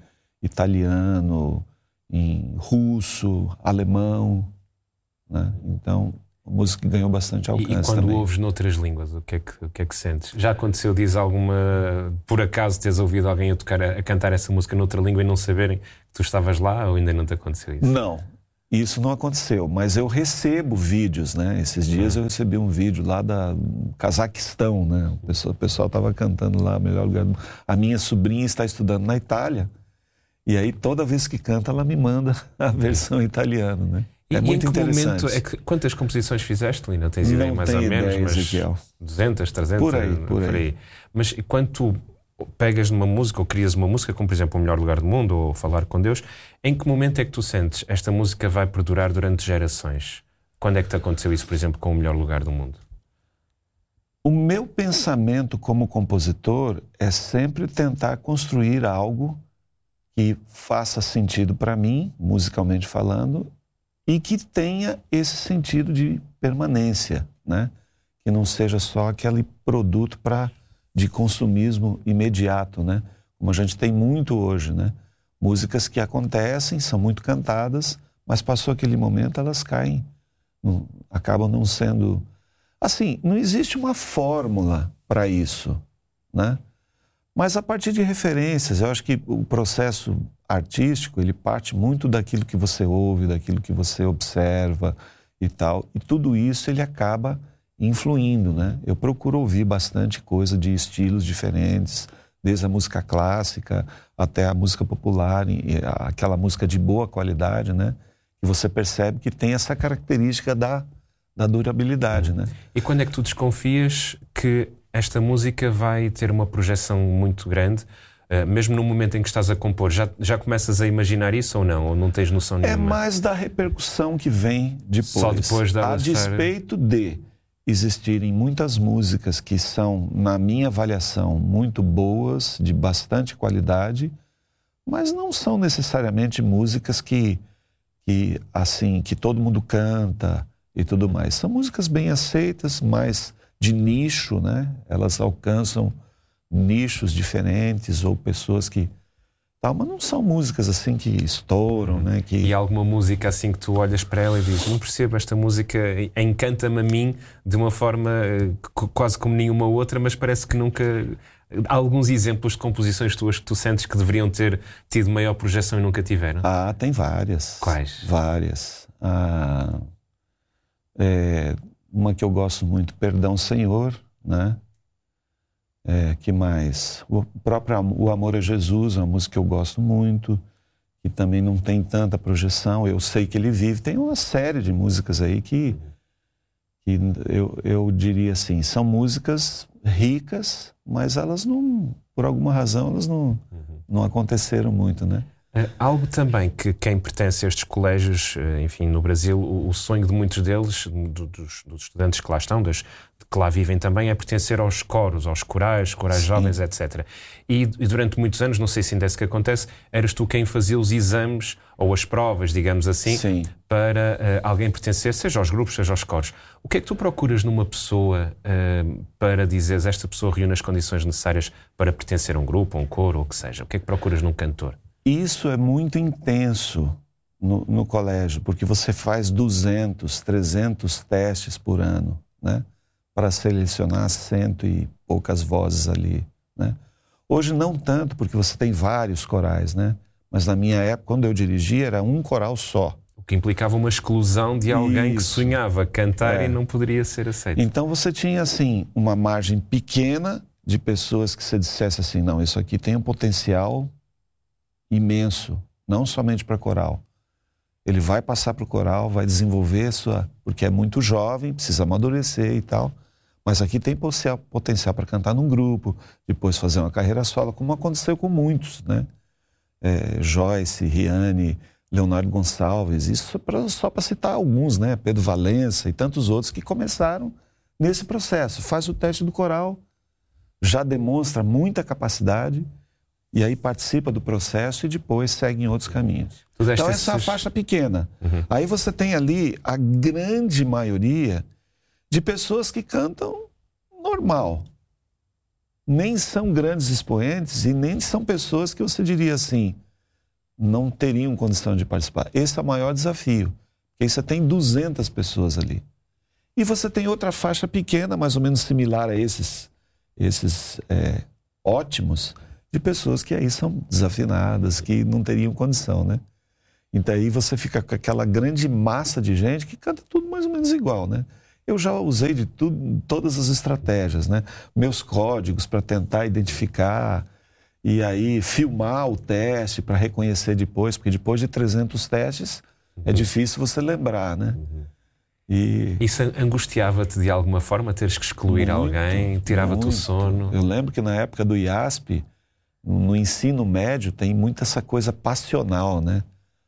italiano, em russo, alemão, né? Então, uma música que ganhou bastante alcance. E, e quando também. ouves noutras línguas, o que, é que, o que é que sentes? Já aconteceu, diz alguma... Por acaso teres ouvido alguém a, tocar, a cantar essa música noutra língua e não saberem que tu estavas lá, ou ainda não te aconteceu isso? Não, isso não aconteceu, mas eu recebo vídeos, né? Esses dias eu recebi um vídeo lá da Cazaquistão, né? O pessoal, o pessoal estava cantando lá, melhor lugar do... A minha sobrinha está estudando na Itália, e aí toda vez que canta ela me manda a versão italiana, né? É e muito em que interessante. Momento é que, quantas composições fizeste, Lina? Tens ideia não mais ou menos? Ideia, Mas Ezequiel. duzentas, trezentas? Por aí, por aí. Por aí. Mas quando tu pegas numa música ou crias uma música, como por exemplo O Melhor Lugar do Mundo ou Falar com Deus, em que momento é que tu sentes esta música vai perdurar durante gerações? Quando é que te aconteceu isso, por exemplo, com O Melhor Lugar do Mundo? O meu pensamento como compositor é sempre tentar construir algo que faça sentido para mim, musicalmente falando, e que tenha esse sentido de permanência, né? Que não seja só aquele produto para de consumismo imediato, né? Como a gente tem muito hoje, né? Músicas que acontecem, são muito cantadas, mas passou aquele momento, elas caem, não, acabam não sendo... Assim, não existe uma fórmula para isso, né? Mas a partir de referências, eu acho que o processo artístico, ele parte muito daquilo que você ouve, daquilo que você observa e tal, e tudo isso ele acaba influindo, né? Eu procuro ouvir bastante coisa de estilos diferentes, desde a música clássica até a música popular, aquela música de boa qualidade, né? E você percebe que tem essa característica da, da durabilidade, né? E quando é que tu desconfias que esta música vai ter uma projeção muito grande, uh, mesmo no momento em que estás a compor? Já, já começas a imaginar isso ou não? Ou não tens noção nenhuma? É mais da repercussão que vem depois. Só depois da... A despeito de existirem muitas músicas que são, na minha avaliação, muito boas, de bastante qualidade, mas não são necessariamente músicas que, que, assim, que todo mundo canta e tudo mais. São músicas bem aceitas, mas de nicho, né? Elas alcançam nichos diferentes ou pessoas que... Tal, mas não são músicas assim que estouram, né? Que... E alguma música assim que tu olhas para ela e dizes, não percebo, esta música encanta-me a mim de uma forma quase como nenhuma outra, mas parece que nunca... Há alguns exemplos de composições tuas que tu sentes que deveriam ter tido maior projeção e nunca tiveram? Ah, tem várias. Quais? Várias. Ah, é, uma que eu gosto muito, Perdão, Senhor, né? É, que mais? O próprio O Amor é Jesus, é uma música que eu gosto muito, que também não tem tanta projeção. Eu Sei Que Ele Vive. Tem uma série de músicas aí que, que eu, eu diria assim, são músicas ricas, mas elas não, por alguma razão, elas não, não aconteceram muito, né? É, algo também que quem pertence a estes colégios, enfim, no Brasil, o, o sonho de muitos deles, do, dos, dos estudantes que lá estão, das, que lá vivem também, é pertencer aos coros, aos corais, corais Sim. jovens, etcétera. E, e durante muitos anos, não sei se ainda é isso que acontece, eras tu quem fazia os exames, ou as provas, digamos assim, Sim. para uh, alguém pertencer, seja aos grupos, seja aos coros. O que é que tu procuras numa pessoa uh, para dizeres esta pessoa reúne as condições necessárias para pertencer a um grupo, a um coro, ou o que seja? O que é que procuras num cantor? Isso é muito intenso no, no colégio, porque você faz duzentos, trezentos testes por ano, né? Para selecionar cento e poucas vozes ali, né? Hoje não tanto, porque você tem vários corais, né? Mas na minha época, quando eu dirigia, era um coral só. O que implicava uma exclusão de alguém Isso. que sonhava cantar é. e não poderia ser aceito. Então você tinha, assim, uma margem pequena de pessoas que você dissesse assim, não, isso aqui tem um potencial imenso, não somente para coral. Ele vai passar para o coral, vai desenvolver sua... Porque é muito jovem, precisa amadurecer e tal. Mas aqui tem potencial para cantar num grupo, depois fazer uma carreira solo, como aconteceu com muitos, né? É, Joyce, Riane, Leonardo Gonçalves, isso pra, só para citar alguns, né? Pedro Valença e tantos outros que começaram nesse processo. Faz o teste do coral, já demonstra muita capacidade, e aí participa do processo e depois segue em outros caminhos. Então essa esses... é a faixa pequena. Uhum. Aí você tem ali a grande maioria de pessoas que cantam normal. Nem são grandes expoentes e nem são pessoas que você diria assim, não teriam condição de participar. Esse é o maior desafio, porque aí você tem duzentas pessoas ali. E você tem outra faixa pequena, mais ou menos similar a esses, esses é, ótimos, de pessoas que aí são desafinadas, que não teriam condição, né? Então aí você fica com aquela grande massa de gente que canta tudo mais ou menos igual, né? Eu já usei de tudo, todas as estratégias, né? Meus códigos para tentar identificar e aí filmar o teste para reconhecer depois, porque depois de trezentos testes uhum. é difícil você lembrar, né? Uhum. E... Isso angustiava-te de alguma forma, teres que excluir muito, alguém, tirava-te o sono? Eu lembro que na época do I A S P, no ensino médio, tem muito essa coisa passional, né?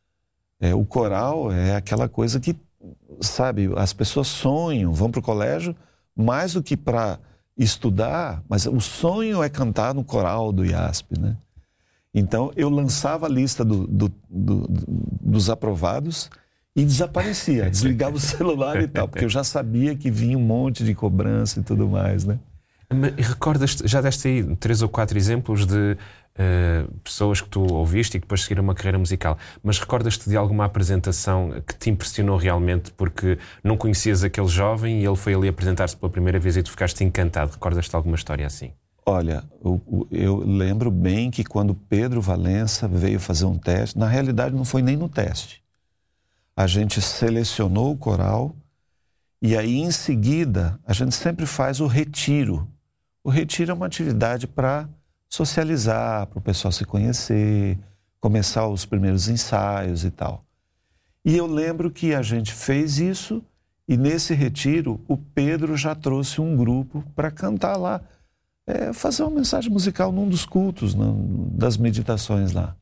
É, o coral é aquela coisa que, sabe, as pessoas sonham, vão para o colégio mais do que para estudar, mas o sonho é cantar no coral do I A S P, né? Então, eu lançava a lista do, do, do, dos aprovados e desaparecia, desligava o celular e tal, porque eu já sabia que vinha um monte de cobrança e tudo mais, né? Mas recordas-te, já deste aí três ou quatro exemplos de uh, pessoas que tu ouviste e que depois seguiram uma carreira musical, mas recordas-te de alguma apresentação que te impressionou realmente porque não conhecias aquele jovem e ele foi ali apresentar-se pela primeira vez e tu ficaste encantado? Recordas-te de alguma história assim? Olha, eu, eu lembro bem que quando Pedro Valença veio fazer um teste, na realidade não foi nem no teste. A gente selecionou o coral e aí em seguida a gente sempre faz o retiro. O retiro é uma atividade para socializar, para o pessoal se conhecer, começar os primeiros ensaios e tal. E eu lembro que a gente fez isso e nesse retiro o Pedro já trouxe um grupo para cantar lá, é, fazer uma mensagem musical num dos cultos, num, das meditações lá.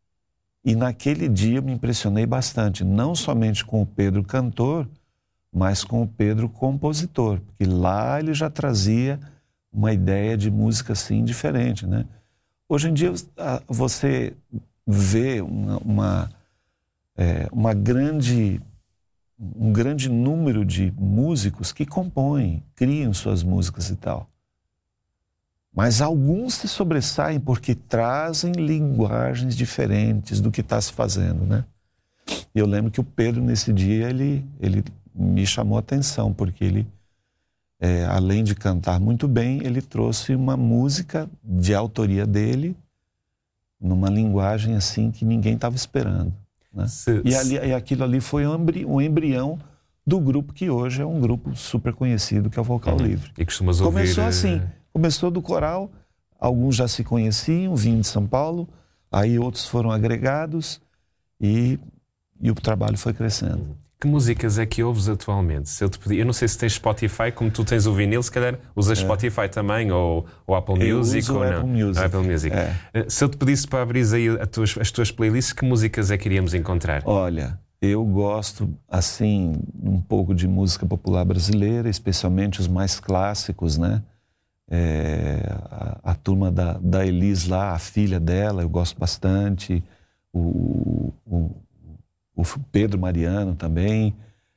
E naquele dia eu me impressionei bastante, não somente com o Pedro cantor, mas com o Pedro compositor, porque lá ele já trazia uma ideia de música assim diferente, né? Hoje em dia você vê uma, uma, é, uma grande, um grande número de músicos que compõem, criam suas músicas e tal. Mas alguns se sobressaem porque trazem linguagens diferentes do que está se fazendo, né? E eu lembro que o Pedro, nesse dia, ele, ele me chamou a atenção, porque ele, é, além de cantar muito bem, ele trouxe uma música de autoria dele, numa linguagem assim que ninguém estava esperando, né? Se, e, ali, e aquilo ali foi um, embri, um embrião do grupo que hoje é um grupo super conhecido, que é o Vocal uhum. Livre. E costumas ouvir... Começou assim... Começou do coral, alguns já se conheciam, vinham de São Paulo, aí outros foram agregados e, e o trabalho foi crescendo. Que músicas é que ouves atualmente? Se eu te pedir, eu não sei se tens Spotify, como tu tens o vinil, se calhar usas é. Spotify também, ou, ou Apple eu Music, uso ou Apple não? Music. Apple Music. É. Se eu te pedisse para abrir aí as tuas, as tuas playlists, que músicas é que iríamos encontrar? Olha, eu gosto, assim, um pouco de música popular brasileira, especialmente os mais clássicos, né? É, a, a turma da, da Elis lá, a filha dela, eu gosto bastante, o, o, o Pedro Mariano também,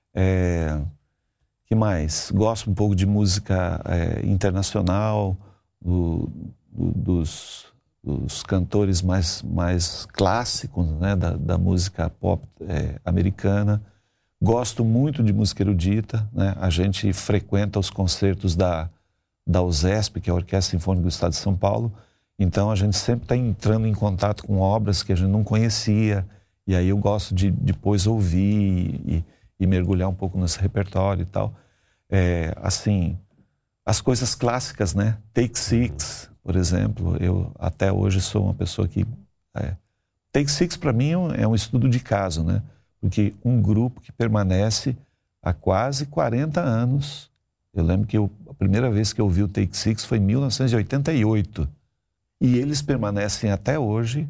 é, que mais? Gosto um pouco de música é, internacional, do, do, dos, dos cantores mais, mais clássicos, né, da, da música pop é, americana. Gosto muito de música erudita, né? A gente frequenta os concertos da da U S E S P, que é a Orquestra Sinfônica do Estado de São Paulo. Então a gente sempre está entrando em contato com obras que a gente não conhecia, e aí eu gosto de depois ouvir e, e mergulhar um pouco nesse repertório e tal. É, assim, as coisas clássicas, né? Take Six, por exemplo, eu até hoje sou uma pessoa que... É, Take Six para mim é um estudo de caso, né? Porque um grupo que permanece há quase quarenta anos... Eu lembro que eu, a primeira vez que eu vi o Take Six foi em mil novecentos e oitenta e oito. E eles permanecem até hoje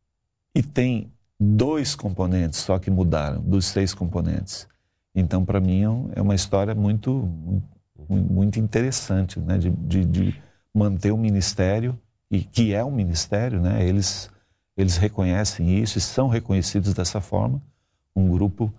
e tem dois componentes só que mudaram, dos seis componentes. Então, para mim, é uma história muito, muito, muito interessante, né? De, de, de manter o ministério, e que é um ministério, né? Eles, eles reconhecem isso e são reconhecidos dessa forma. Um grupo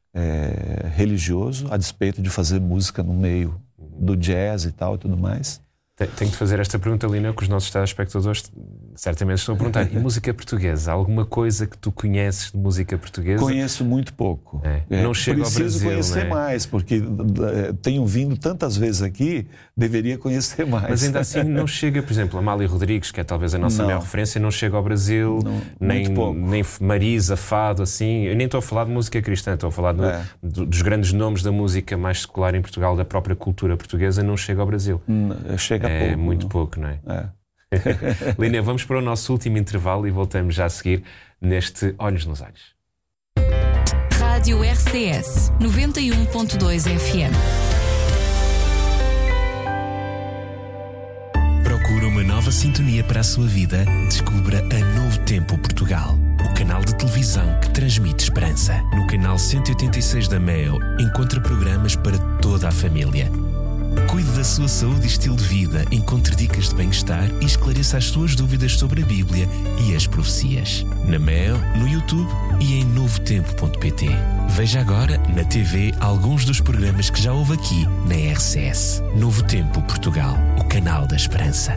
é, religioso, a despeito de fazer música no meio do jazz e tal e tudo mais. Tenho que fazer esta pergunta, Lina, que os nossos telespectadores certamente estou a perguntar, e música portuguesa? Alguma coisa que tu conheces de música portuguesa? Conheço muito pouco. É. É. Não chega ao Brasil, preciso conhecer né? mais, porque tenho vindo tantas vezes aqui, deveria conhecer mais. Mas ainda assim não chega, por exemplo, Amália Rodrigues, que é talvez a nossa não. maior referência, não chega ao Brasil, não, nem, pouco. nem Marisa, Fado, assim. Eu nem estou a falar de música cristã, estou a falar do, é. do, dos grandes nomes da música mais secular em Portugal, da própria cultura portuguesa, não chega ao Brasil. Não, chega é pouco. muito não. pouco, não é? É. Línia, vamos para o nosso último intervalo e voltamos já a seguir neste Olhos nos Olhos. Rádio R C S noventa e um ponto dois F M. Procura uma nova sintonia para a sua vida? Descubra a Novo Tempo Portugal, o canal de televisão que transmite esperança. No canal cento e oitenta e seis da Meo, encontra programas para toda a família. Cuide da sua saúde e estilo de vida, encontre dicas de bem-estar e esclareça as suas dúvidas sobre a Bíblia e as profecias. Na Meo, no YouTube e em novo tempo ponto pt. Veja agora na T V alguns dos programas que já houve aqui na R C S. Novo Tempo Portugal, o canal da esperança.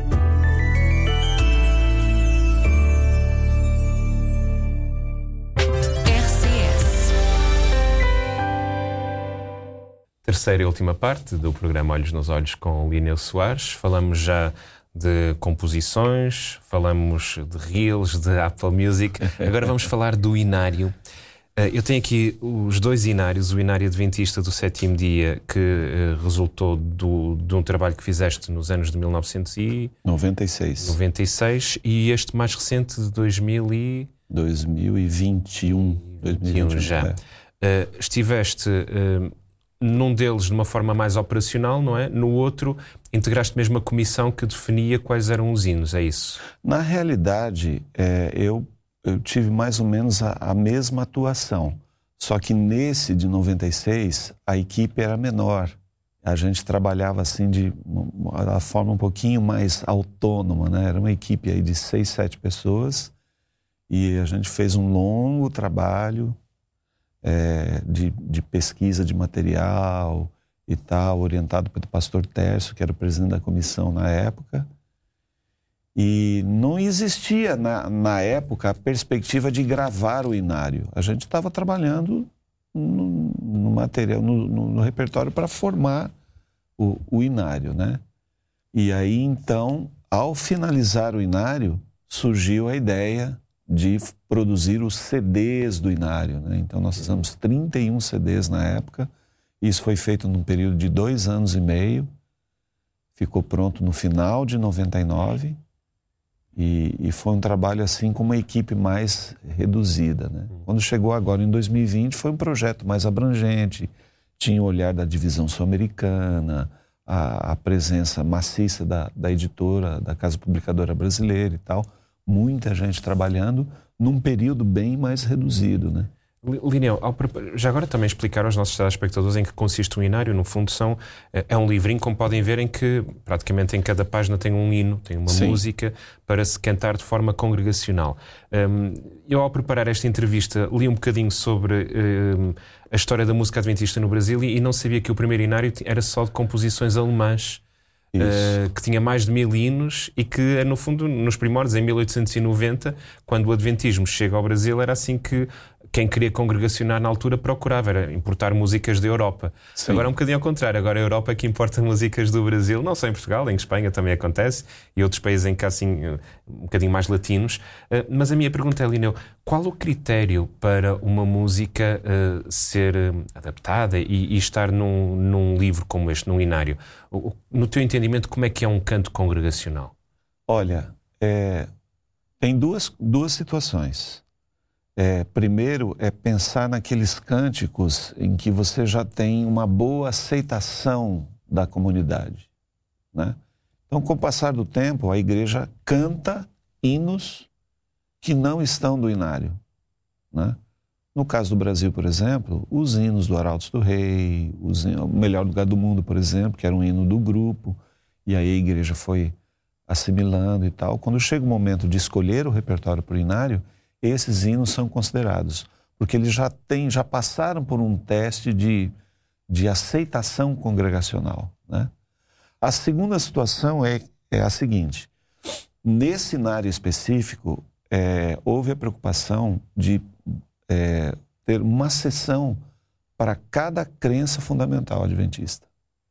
Terceira e última parte do programa Olhos nos Olhos com Línia Soares. Falamos já de composições, falamos de reels, de Apple Music. Agora vamos falar do inário. Eu tenho aqui os dois inários, o inário adventista do sétimo dia, que resultou do, de um trabalho que fizeste nos anos de mil novecentos e noventa e seis. noventa e seis, e este mais recente de dois mil e... dois mil e vinte e um. dois mil e vinte e um já. É. Uh, estiveste... Uh, num deles de uma forma mais operacional, não é? No outro, integraste mesmo a comissão que definia quais eram os hinos, é isso? Na realidade, é, eu, eu tive mais ou menos a, a mesma atuação. Só que nesse de noventa e seis, a equipe era menor. A gente trabalhava assim de uma forma um pouquinho mais autônoma, né? Era uma equipe aí de seis, sete pessoas e a gente fez um longo trabalho É, de, de pesquisa de material e tal, orientado pelo pastor Tércio, que era o presidente da comissão na época. E não existia na, na época a perspectiva de gravar o inário. A gente estava trabalhando no, no material, no, no, no repertório para formar o, o inário, né? E aí, então, ao finalizar o inário, surgiu a ideia de produzir os C Ds do inário, né? Então nós fizemos trinta e um C Ds na época. Isso foi feito num período de dois anos e meio. Ficou pronto no final de noventa e nove e, e foi um trabalho assim com uma equipe mais reduzida, né? Quando chegou agora em dois mil e vinte foi um projeto mais abrangente. Tinha o olhar da divisão sul-americana, a, a presença maciça da, da editora, da Casa Publicadora Brasileira e tal. Muita gente trabalhando num período bem mais reduzido, né? Lineu, já agora também explicar aos nossos telespectadores em que consiste um inário. No fundo são, é um livrinho, como podem ver, em que praticamente em cada página tem um hino, tem uma Sim. música para se cantar de forma congregacional. Um, eu, ao preparar esta entrevista, li um bocadinho sobre um, a história da música adventista no Brasil e, e não sabia que o primeiro inário era só de composições alemãs. Uh, que tinha mais de mil hinos e que, no fundo, nos primórdios, em mil oitocentos e noventa, quando o adventismo chega ao Brasil, era assim que quem queria congregacionar na altura procurava, era importar músicas da Europa. Sim. Agora é um bocadinho ao contrário, agora a Europa é que importa músicas do Brasil, não só em Portugal, em Espanha também acontece, e outros países em que há assim, um bocadinho mais latinos. Uh, mas a minha pergunta é, Lineu, qual o critério para uma música uh, ser uh, adaptada e, e estar num, num livro como este, num inário? No teu entendimento, como é que é um canto congregacional? Olha, é, tem duas, duas situações. É, primeiro é pensar naqueles cânticos em que você já tem uma boa aceitação da comunidade, né? Então, com o passar do tempo, a igreja canta hinos que não estão do inário, né? No caso do Brasil, por exemplo, os hinos do Arautos do Rei, os hinos, o Melhor Lugar do Mundo, por exemplo, que era um hino do grupo, e aí a igreja foi assimilando e tal. Quando chega o momento de escolher o repertório para o inário, esses hinos são considerados, porque eles já têm, já passaram por um teste de, de aceitação congregacional, né? A segunda situação é, é a seguinte: nesse cenário específico, é, houve a preocupação de é, ter uma sessão para cada crença fundamental adventista.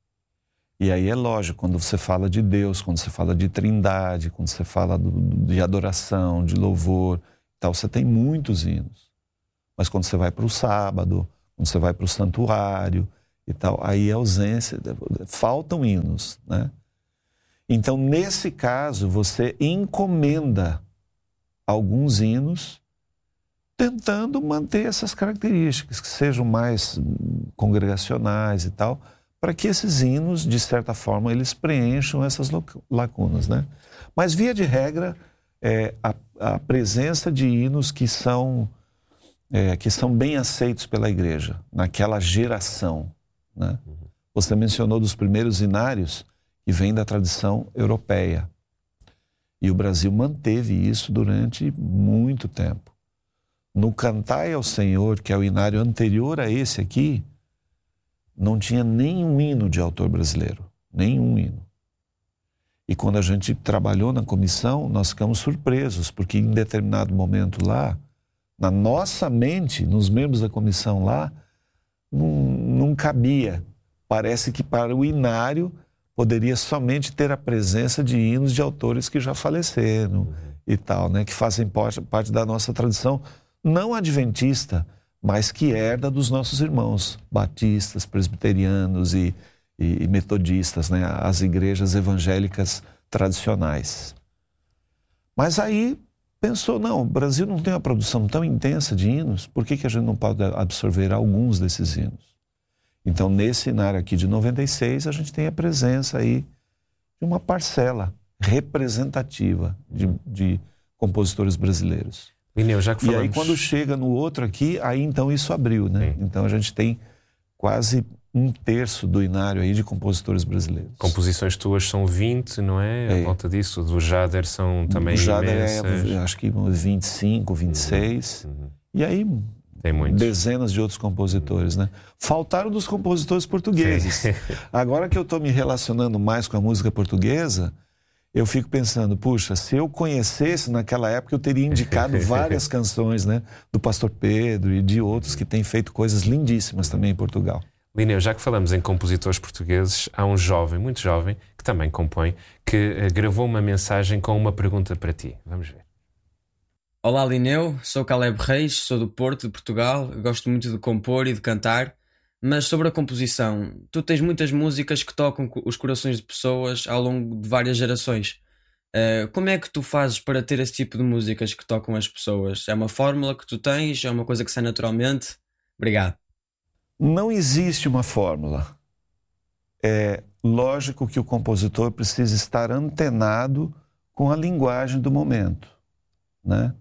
E aí é lógico, quando você fala de Deus, quando você fala de trindade, quando você fala do, de adoração, de louvor, tal, você tem muitos hinos. Mas quando você vai para o sábado, quando você vai para o santuário e tal, aí é ausência, faltam hinos, né? Então, nesse caso, você encomenda alguns hinos tentando manter essas características, que sejam mais congregacionais e tal, para que esses hinos, de certa forma, eles preencham essas lacunas, né? Mas, via de regra, é, a, a presença de hinos que são, é, que são bem aceitos pela igreja, naquela geração, né? Você mencionou dos primeiros hinários, que vem da tradição europeia. E o Brasil manteve isso durante muito tempo. No Cantai ao Senhor, que é o hinário anterior a esse aqui, não tinha nenhum hino de autor brasileiro, nenhum hino. E quando a gente trabalhou na comissão, nós ficamos surpresos, porque em determinado momento lá, na nossa mente, nos membros da comissão lá, não, não cabia. Parece que para o hinário poderia somente ter a presença de hinos de autores que já faleceram uhum. e tal, né? Que fazem parte, parte da nossa tradição, não adventista, mas que herda dos nossos irmãos batistas, presbiterianos e, e, e metodistas, né? As igrejas evangélicas tradicionais. Mas aí pensou, não, o Brasil não tem uma produção tão intensa de hinos, por que que a gente não pode absorver alguns desses hinos? Então, nesse cenário aqui de noventa e seis, a gente tem a presença aí de uma parcela representativa de, de compositores brasileiros. Lineu, já que falamos... E aí, quando chega no outro aqui, aí então isso abriu, né? Sim. Então, a gente tem quase um terço do inário aí de compositores brasileiros. Composições tuas são vinte, não é? é. A volta disso. Do Jader são também imensas. O Jader é, acho que vinte e cinco, vinte e seis. Uhum. E aí... Tem muitos. Dezenas de outros compositores, né? Faltaram dos compositores portugueses. Agora que eu estou me relacionando mais com a música portuguesa, eu fico pensando, puxa, se eu conhecesse naquela época, eu teria indicado várias canções, né? Do Pastor Pedro e de outros que têm feito coisas lindíssimas também em Portugal. Lineu, já que falamos em compositores portugueses, há um jovem, muito jovem, que também compõe, que gravou uma mensagem com uma pergunta para ti. Vamos ver. Olá Lineu, sou Caleb Reis, sou do Porto, de Portugal, gosto muito de compor e de cantar, mas sobre a composição, tu tens muitas músicas que tocam os corações de pessoas ao longo de várias gerações. Uh, como é que tu fazes para ter esse tipo de músicas que tocam as pessoas? É uma fórmula que tu tens? É uma coisa que sai naturalmente? Obrigado. Não existe uma fórmula. É lógico que o compositor precisa estar antenado com a linguagem do momento, né?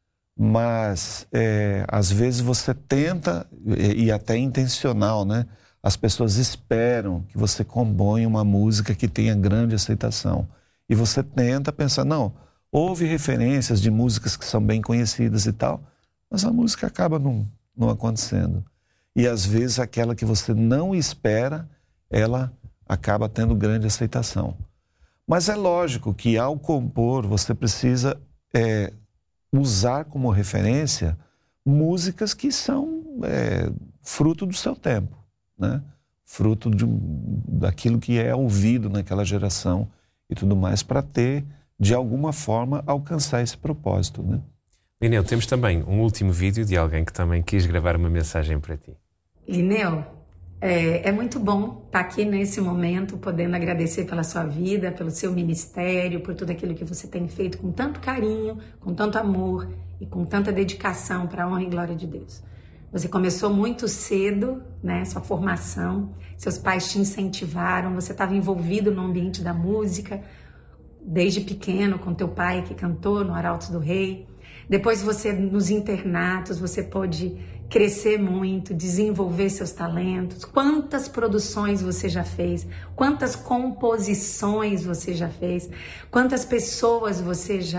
Mas, é, às vezes você tenta, e, e até intencional, né? As pessoas esperam que você componha uma música que tenha grande aceitação. E você tenta pensar, não, houve referências de músicas que são bem conhecidas e tal, mas a música acaba não, não acontecendo. E, às vezes, aquela que você não espera, ela acaba tendo grande aceitação. Mas é lógico que, ao compor, você precisa... É, usar como referência músicas que são é, fruto do seu tempo, né? Fruto de, daquilo que é ouvido naquela geração e tudo mais, para ter, de alguma forma, alcançar esse propósito, né? Lineu, temos também um último vídeo de alguém que também quis gravar uma mensagem para ti. Lineu, é, é muito bom estar aqui nesse momento, podendo agradecer pela sua vida, pelo seu ministério, por tudo aquilo que você tem feito com tanto carinho, com tanto amor e com tanta dedicação para a honra e glória de Deus. Você começou muito cedo, né, sua formação, seus pais te incentivaram, você estava envolvido no ambiente da música, desde pequeno, com teu pai que cantou no Arautos do Rei. Depois você, nos internatos, você pôde crescer muito, desenvolver seus talentos. Quantas produções você já fez? Quantas composições você já fez? Quantas pessoas você já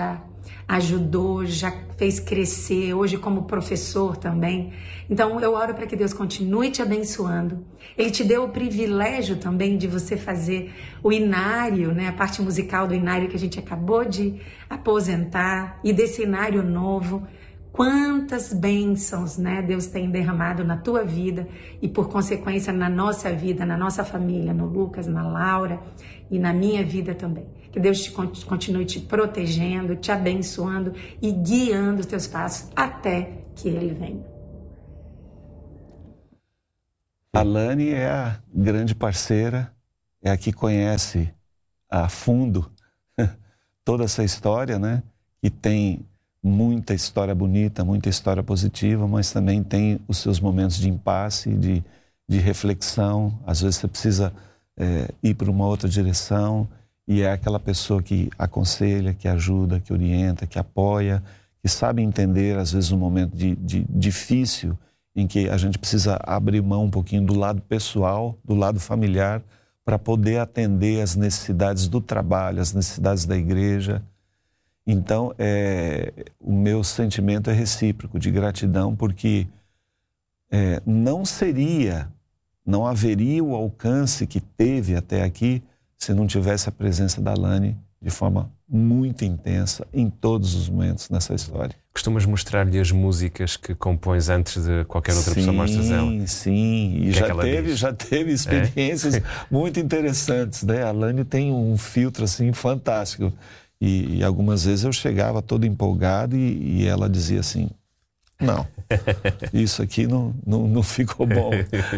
ajudou, já fez crescer, hoje como professor também. Então eu oro para que Deus continue te abençoando. Ele te deu o privilégio também de você fazer o inário, né? A parte musical do inário que a gente acabou de aposentar, e desse inário novo. Quantas bênçãos, né, Deus tem derramado na tua vida e, por consequência, na nossa vida, na nossa família, no Lucas, na Laura e na minha vida também. Que Deus te continue te protegendo, te abençoando e guiando os teus passos até que Ele venha. A Lani é a grande parceira, é a que conhece a fundo toda essa história, né? Que tem muita história bonita, muita história positiva, mas também tem os seus momentos de impasse, de, de reflexão. Às vezes você precisa é, ir para uma outra direção, e é aquela pessoa que aconselha, que ajuda, que orienta, que apoia, que sabe entender, às vezes, um momento de, de difícil, em que a gente precisa abrir mão um pouquinho do lado pessoal, do lado familiar, para poder atender as necessidades do trabalho, as necessidades da igreja. Então, é, o meu sentimento é recíproco, de gratidão, porque é, não seria, não haveria o alcance que teve até aqui se não tivesse a presença da Lani de forma muito intensa em todos os momentos nessa história. Costumas mostrar-lhe as músicas que compões antes de qualquer outra sim, pessoa mostras ela? Sim, sim. E já, que é que teve, já teve experiências é? muito interessantes, né? A Lani tem um filtro assim fantástico. E, e algumas vezes eu chegava todo empolgado e, e ela dizia assim, não, isso aqui não, não, não ficou bom.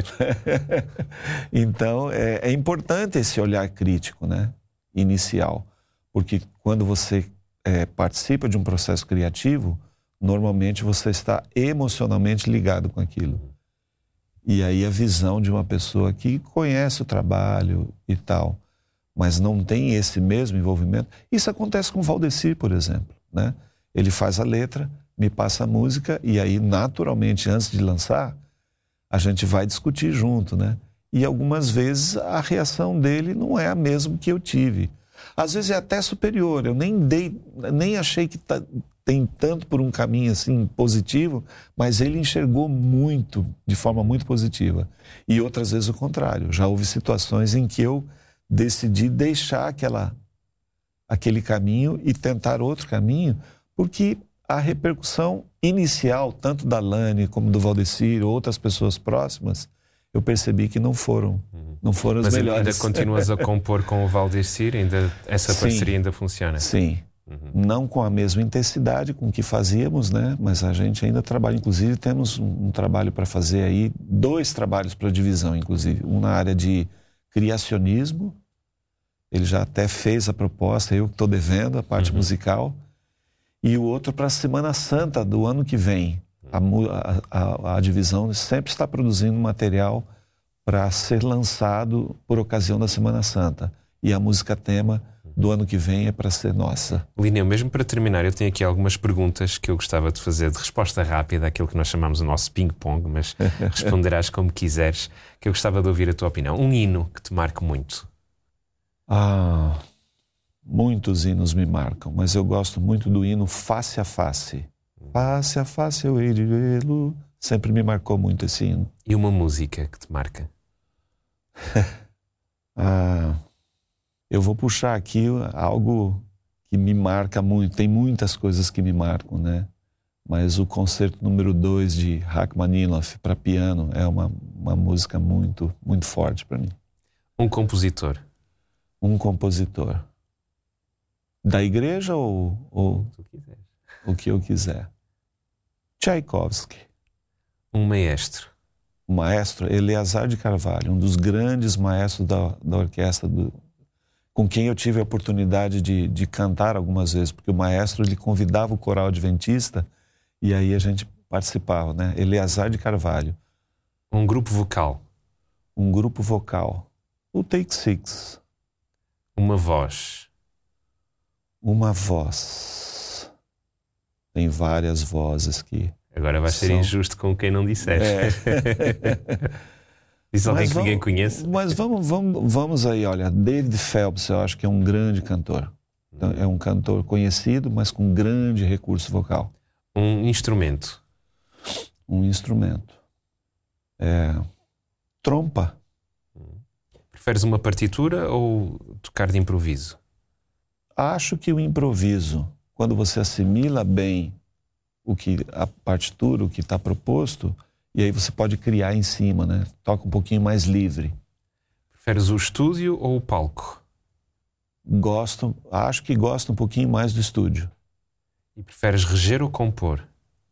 Então, é, é importante esse olhar crítico, né? Inicial. Porque quando você é, participa de um processo criativo, normalmente você está emocionalmente ligado com aquilo. E aí a visão de uma pessoa que conhece o trabalho e tal, mas não tem esse mesmo envolvimento. Isso acontece com o Valdecir, por exemplo, né? Ele faz a letra, me passa a música, e aí, naturalmente, antes de lançar, a gente vai discutir junto, né? E algumas vezes a reação dele não é a mesma que eu tive. Às vezes é até superior, eu nem dei, nem achei que tá, tem tanto por um caminho assim positivo, mas ele enxergou muito, de forma muito positiva. E outras vezes o contrário. Já houve situações em que eu decidi deixar aquela, aquele caminho e tentar outro caminho, porque a repercussão inicial, tanto da Lani como do Valdecir, ou outras pessoas próximas, eu percebi que não foram, não foram as Mas melhores. ainda continuas a compor com o Valdecir? Ainda, essa Sim, parceria ainda funciona? Sim. Uhum. Não com a mesma intensidade com que fazíamos, né? Mas a gente ainda trabalha. Inclusive, temos um, um trabalho para fazer aí, dois trabalhos para divisão, inclusive. Um na área de criacionismo. Ele já até fez a proposta, eu que estou devendo a parte uhum. musical. E o outro para a Semana Santa do ano que vem. A, a, a divisão sempre está produzindo material para ser lançado por ocasião da Semana Santa. E a música tema do ano que vem é para ser nossa. Lineu, mesmo para terminar, eu tenho aqui algumas perguntas que eu gostava de fazer de resposta rápida, aquilo que nós chamamos o nosso ping-pong, mas responderás como quiseres, que eu gostava de ouvir a tua opinião. Um hino que te marque muito? Ah, muitos hinos me marcam, mas eu gosto muito do hino Face a Face. Face a face eu hei de vê-lo. Sempre me marcou muito esse hino. E uma música que te marca? ah, eu vou puxar aqui algo que me marca muito. Tem muitas coisas que me marcam, né? Mas o concerto número dois de Rachmaninoff para piano é uma, uma música muito, muito forte para mim. Um compositor? Um compositor. Da igreja ou, ou o que eu quiser? Tchaikovsky. Um maestro? O maestro Eleazar de Carvalho, um dos grandes maestros da, da orquestra, do, com quem eu tive a oportunidade de, de cantar algumas vezes, porque o maestro ele convidava o coral adventista e aí a gente participava, né? Eleazar de Carvalho. Um grupo vocal? Um grupo vocal. O Take Six. Uma voz? Uma voz. Tem várias vozes que... Agora vai ser são... injusto com quem não disseste. É. Diz alguém que ninguém conhece. Mas vamos, vamos, vamos aí, olha, David Phelps, eu acho que é um grande cantor. Então, é um cantor conhecido, mas com grande recurso vocal. Um instrumento? Um instrumento. É, trompa. Preferes uma partitura ou tocar de improviso? Acho que o improviso, quando você assimila bem o que, a partitura, o que está proposto, e aí você pode criar em cima, né? Toca um pouquinho mais livre. Preferes o estúdio ou o palco? Gosto, acho que gosto um pouquinho mais do estúdio. E preferes reger ou compor?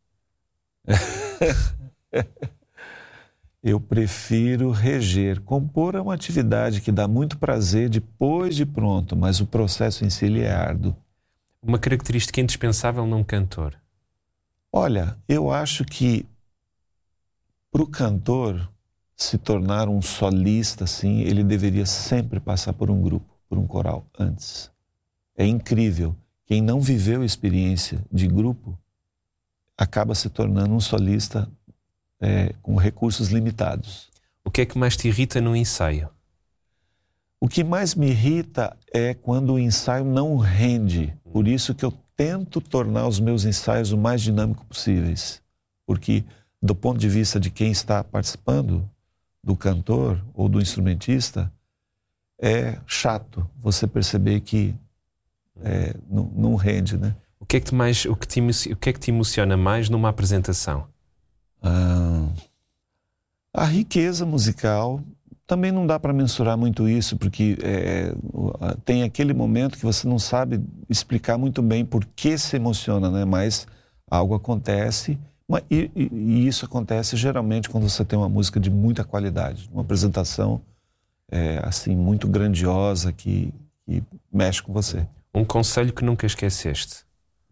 Eu prefiro reger. Compor é uma atividade que dá muito prazer depois de pronto, mas o processo em si ele é árduo. Uma característica indispensável num cantor? Olha, eu acho que para o cantor se tornar um solista, assim, ele deveria sempre passar por um grupo, por um coral, antes. É incrível. Quem não viveu a experiência de grupo acaba se tornando um solista é, com recursos limitados. O que é que mais te irrita no ensaio? O que mais me irrita é quando o ensaio não rende. Por isso que eu tento tornar os meus ensaios o mais dinâmico possíveis. Porque, do ponto de vista de quem está participando, do cantor ou do instrumentista, é chato você perceber que é, não, não rende, né? O que é que te mais, o que te, o que é que te emociona mais numa apresentação? Ah, a riqueza musical. Também não dá para mensurar muito isso, porque é, tem aquele momento que você não sabe explicar muito bem por que se emociona, né? Mas algo acontece, e, e, e isso acontece geralmente quando você tem uma música de muita qualidade, uma apresentação é, assim muito grandiosa que, que mexe com você. Um conselho que nunca esqueceste?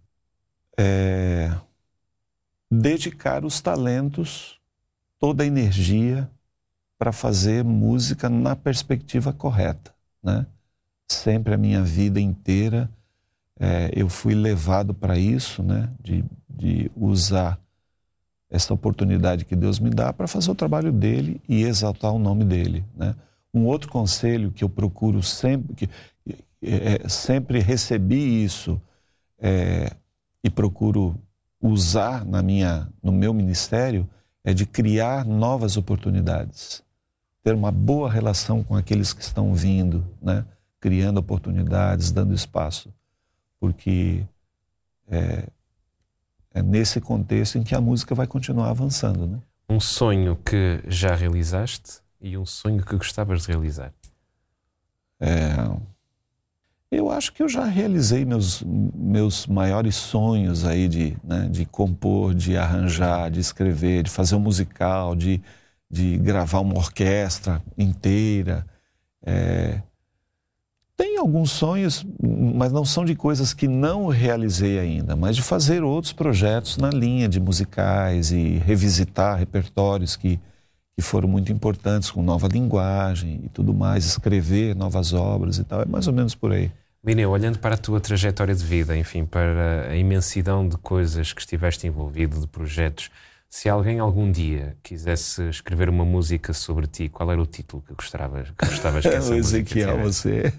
É, dedicar os talentos, toda a energia para fazer música na perspectiva correta, né? Sempre a minha vida inteira é, eu fui levado para isso, né? De, de usar essa oportunidade que Deus me dá para fazer o trabalho dele e exaltar o nome dele, né? Um outro conselho que eu procuro sempre, que é, sempre recebi isso é, e procuro usar na minha, no meu ministério, é de criar novas oportunidades. Ter uma boa relação com aqueles que estão vindo, né? Criando oportunidades, dando espaço. Porque é, é nesse contexto em que a música vai continuar avançando, né? Um sonho que já realizaste e um sonho que gostavas de realizar? É, eu acho que eu já realizei meus, meus maiores sonhos aí de, né, de compor, de arranjar, de escrever, de fazer um musical, de... de gravar uma orquestra inteira. É... Tem alguns sonhos, mas não são de coisas que não realizei ainda, mas de fazer outros projetos na linha de musicais e revisitar repertórios que, que foram muito importantes, com nova linguagem e tudo mais, escrever novas obras e tal, é mais ou menos por aí. Lineu, olhando para a tua trajetória de vida, enfim, para a imensidão de coisas que estiveste envolvido, de projetos, se alguém algum dia quisesse escrever uma música sobre ti, qual era o título que gostavas que, gostavas que essa o música Ezequiel, tivesse? Você.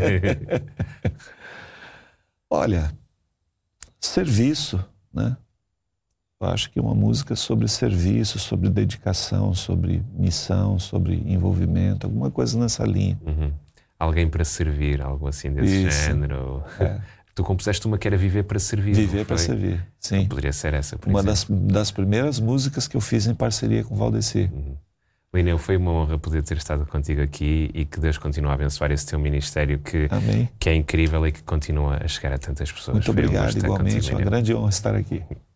Olha, serviço, né? Eu acho que uma música sobre serviço, sobre dedicação, sobre missão, sobre envolvimento, alguma coisa nessa linha. Uhum. Alguém para servir, algo assim desse Isso. género. É. Tu compuseste uma que era Viver para Servir. Viver para Servir, sim. Então poderia ser essa, por Uma exemplo. das, das primeiras músicas que eu fiz em parceria com o Valdeci. Uhum. Lineu, foi uma honra poder ter estado contigo aqui e que Deus continue a abençoar esse teu ministério que, Amém. que é incrível e que continua a chegar a tantas pessoas. Muito Foi um obrigado, gosto estar igualmente. contigo, Uma Lineu. grande honra estar aqui.